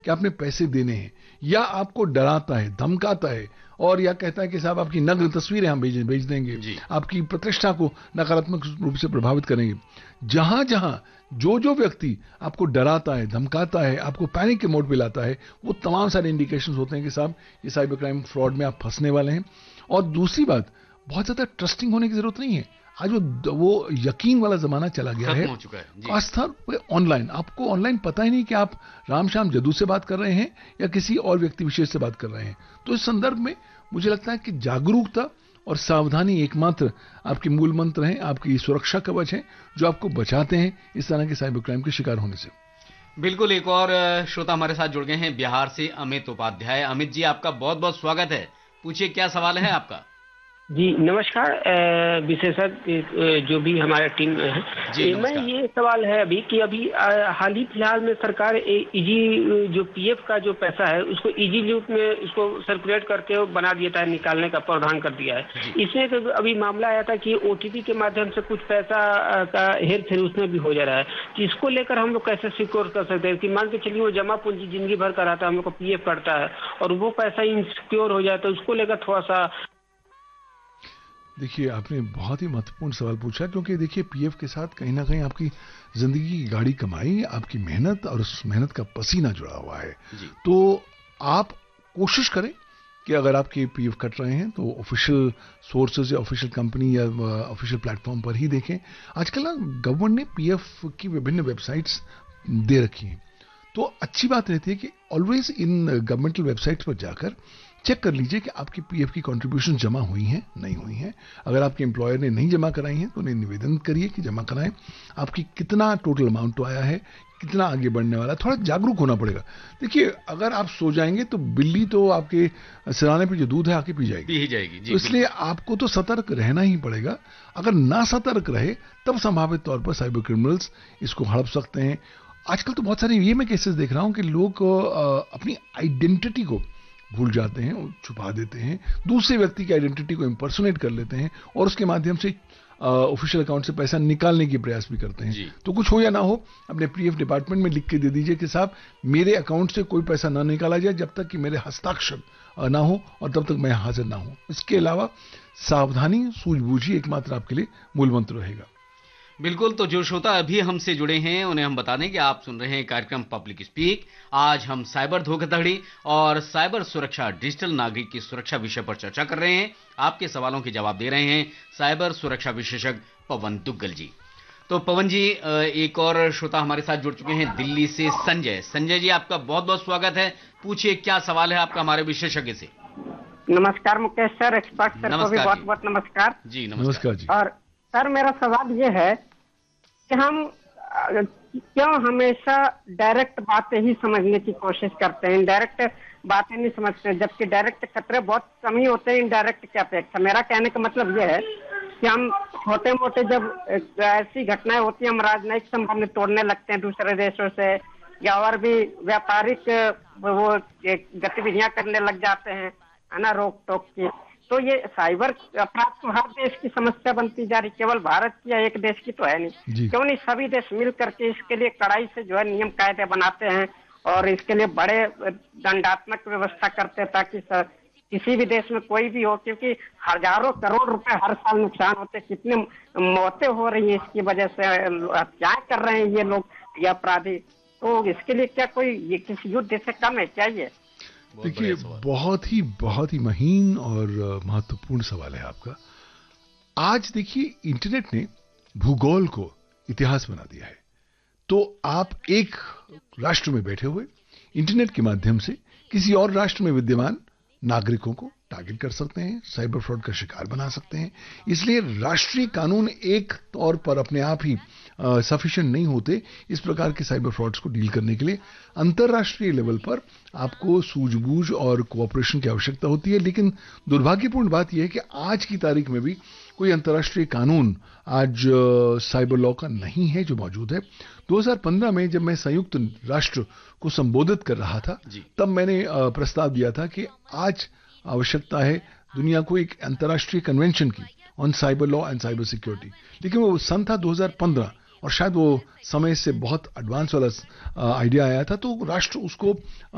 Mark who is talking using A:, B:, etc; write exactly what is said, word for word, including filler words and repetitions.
A: कि आपने पैसे देने हैं, या आपको डराता है, धमकाता है, और या कहता है कि साहब आपकी नग्न तस्वीरें हम भेज भेज देंगे, आपकी प्रतिष्ठा को नकारात्मक रूप से प्रभावित करेंगे। जहां जहां जो जो व्यक्ति आपको डराता है, धमकाता है, आपको पैनिक के मोड पे लाता है, वो तमाम सारे इंडिकेशंस होते हैं कि साहब ये साइबर क्राइम फ्रॉड में आप फंसने वाले हैं। और दूसरी बात, बहुत ज्यादा ट्रस्टिंग होने की जरूरत नहीं है। आज वो वो यकीन वाला जमाना चला गया है,
B: हो चुका है।
A: खासतौर पे ऑनलाइन। आपको ऑनलाइन पता ही नहीं कि आप रामश्याम जदू से बात कर रहे हैं या किसी और व्यक्ति विशेष से बात कर रहे हैं। तो इस संदर्भ में मुझे लगता है कि जागरूकता और सावधानी एकमात्र आपके मूल मंत्र हैं, आपकी सुरक्षा कवच हैं, जो आपको बचाते हैं इस तरह के साइबर क्राइम के शिकार होने से।
B: बिल्कुल। एक और श्रोता हमारे साथ जुड़ गए हैं, बिहार से अमित उपाध्याय। अमित जी, आपका बहुत बहुत स्वागत है। पूछिए, क्या सवाल है आपका?
C: जी नमस्कार। विशेषज्ञ जो भी हमारे टीम में है, मैं ये सवाल है अभी कि अभी हाल ही फिलहाल में सरकार इजी जो पीएफ का जो पैसा है उसको इजी लूप में इसको सर्कुलेट करके बना दिया था, निकालने का प्रावधान कर दिया है। इसमें तो अभी मामला आया था कि ओटीपी के माध्यम से कुछ पैसा का हेर फेर उसमें भी हो जा रहा है। तो इसको लेकर हम लोग कैसे सिक्योर कर सकते हैं कि मान के चलिए वो जमा पूंजी जिंदगी भर का रहता है, हम लोग को पीएफ कटता है और वो पैसा इनसिक्योर हो जाए, तो उसको लेकर थोड़ा सा।
A: देखिए, आपने बहुत ही महत्वपूर्ण सवाल पूछा, क्योंकि देखिए पीएफ के साथ कहीं ना कहीं आपकी जिंदगी की गाढ़ी कमाई, आपकी मेहनत और उस मेहनत का पसीना जुड़ा हुआ है। तो आप कोशिश करें कि अगर आपके पीएफ कट रहे हैं तो ऑफिशियल सोर्सेज या ऑफिशियल कंपनी या ऑफिशियल प्लेटफॉर्म पर ही देखें। आजकल ना गवर्नमेंट ने पीएफ की विभिन्न वेबसाइट्स दे रखी हैं, तो अच्छी बात रहती है कि ऑलवेज इन गवर्नमेंटल वेबसाइट्स पर जाकर चेक कर लीजिए कि आपकी पीएफ की कंट्रीब्यूशन जमा हुई हैं, नहीं हुई हैं। अगर आपके एम्प्लॉयर ने नहीं जमा कराई हैं तो उन्हें निवेदन करिए कि जमा कराएं। आपकी कितना टोटल अमाउंट तो आया है, कितना आगे बढ़ने वाला है, थोड़ा जागरूक होना पड़ेगा। देखिए, अगर आप सो जाएंगे तो बिल्ली तो आपके सिराने पे जो दूध है आके पी जाएगी,
B: पी ही जाएगी। जी,
A: तो इसलिए आपको तो सतर्क रहना ही पड़ेगा। अगर ना सतर्क रहे तब संभावित तौर पर साइबर क्रिमिनल्स इसको हड़प सकते हैं। आजकल तो बहुत सारे ये मैं केसेस देख रहा हूं कि लोग अपनी आइडेंटिटी को भूल जाते हैं, छुपा देते हैं, दूसरे व्यक्ति की आइडेंटिटी को इंपर्सोनेट कर लेते हैं और उसके माध्यम से ऑफिशियल अकाउंट से पैसा निकालने की प्रयास भी करते हैं। तो कुछ हो या ना हो, अपने पीएफ डिपार्टमेंट में लिख के दे दीजिए कि साहब मेरे अकाउंट से कोई पैसा ना निकाला जाए जब तक कि मेरे हस्ताक्षर ना हो और तब तक मैं हाजिर ना हूं। इसके अलावा सावधानी, सूझबूझ ही एकमात्र आपके लिए मूल मंत्र रहेगा।
B: बिल्कुल। तो जो श्रोता अभी हमसे जुड़े हैं उन्हें हम बता दें कि आप सुन रहे हैं कार्यक्रम पब्लिक स्पीक। आज हम साइबर धोखाधड़ी और साइबर सुरक्षा, डिजिटल नागरिक की सुरक्षा विषय पर चर्चा कर रहे हैं। आपके सवालों के जवाब दे रहे हैं साइबर सुरक्षा विशेषज्ञ पवन दुग्गल जी। तो पवन जी, एक और श्रोता हमारे साथ जुड़ चुके हैं दिल्ली से, संजय। संजय जी, आपका बहुत बहुत स्वागत है। पूछिए, क्या सवाल है आपका हमारे विशेषज्ञ से?
C: नमस्कार मुकेश सर, एक्सपर्ट सर को भी बहुत बहुत नमस्कार।
B: जी नमस्कार जी।
C: और सर, मेरा सवाल ये है कि हम क्यों हमेशा डायरेक्ट बातें ही समझने की कोशिश करते हैं, इनडायरेक्ट बातें नहीं समझते हैं, जबकि डायरेक्ट खतरे बहुत कम ही होते हैं इनडायरेक्ट की अपेक्षा। मेरा कहने का मतलब यह है कि हम छोटे मोटे जब ऐसी घटनाएं होती हैं, हम राजनयिक संबंध तोड़ने लगते हैं दूसरे देशों से, या और भी व्यापारिक वो गतिविधियां करने लग जाते हैं, है ना, रोक टोक की। तो ये साइबर अपराध तो हर देश की समस्या बनती जा रही, केवल भारत की या एक देश की तो है नहीं। क्यों नहीं सभी देश मिल करके इसके लिए कड़ाई से जो है नियम कायदे बनाते हैं और इसके लिए बड़े दंडात्मक व्यवस्था करते हैं, ताकि किसी भी देश में कोई भी हो, क्योंकि हजारों करोड़ रुपए हर साल नुकसान होते, कितनी मौतें हो रही है इसकी वजह से, हत्याएं कर रहे हैं ये लोग, ये अपराधी। तो इसके लिए क्या कोई ये किसी युद्ध से कम है क्या ये?
A: देखिए, बहुत ही बहुत ही महीन और महत्वपूर्ण सवाल है आपका। आज देखिए, इंटरनेट ने भूगोल को इतिहास बना दिया है। तो आप एक राष्ट्र में बैठे हुए इंटरनेट के माध्यम से किसी और राष्ट्र में विद्यमान नागरिकों को टारगेट कर सकते हैं, साइबर फ्रॉड का शिकार बना सकते हैं। इसलिए राष्ट्रीय कानून एक तौर पर अपने आप ही सफिशिएंट नहीं होते इस प्रकार के साइबर फ्रॉड्स को डील करने के लिए। अंतर्राष्ट्रीय लेवल पर आपको सूझबूझ और कोऑपरेशन की आवश्यकता होती है। लेकिन दुर्भाग्यपूर्ण बात यह है कि आज की तारीख में भी कोई अंतर्राष्ट्रीय कानून आज साइबर लॉ का नहीं है जो मौजूद है। दो हज़ार पंद्रह में जब मैं संयुक्त राष्ट्र को संबोधित कर रहा था, तब मैंने प्रस्ताव दिया था कि आज आवश्यकता है दुनिया को एक अंतर्राष्ट्रीय कन्वेंशन की on cyber law and cyber security. लेकिन वो सन था दो हज़ार पंद्रह और शायद वो समय से बहुत एडवांस वाला आइडिया आया था, तो राष्ट्र उसको